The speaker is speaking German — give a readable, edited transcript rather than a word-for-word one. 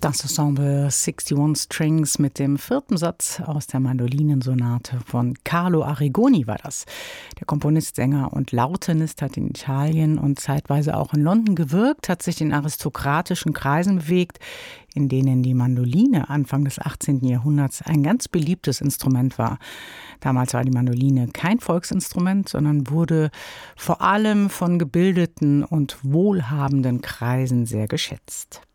Das Ensemble 61 Strings mit dem 4. Satz aus der Mandolinensonate von Carlo Arrigoni war das. Der Komponist, Sänger und Lautenist hat in Italien und zeitweise auch in London gewirkt, hat sich in aristokratischen Kreisen bewegt, in denen die Mandoline Anfang des 18. Jahrhunderts ein ganz beliebtes Instrument war. Damals war die Mandoline kein Volksinstrument, sondern wurde vor allem von gebildeten und wohlhabenden Kreisen sehr geschätzt.